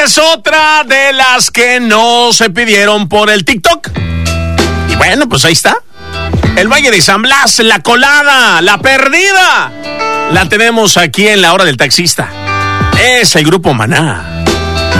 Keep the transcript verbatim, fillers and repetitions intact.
esta es otra de las que no se pidieron por el TikTok. Y bueno, pues ahí está. El Valle de San Blas, la colada, la perdida. La tenemos aquí en la hora del taxista. Es el grupo Maná.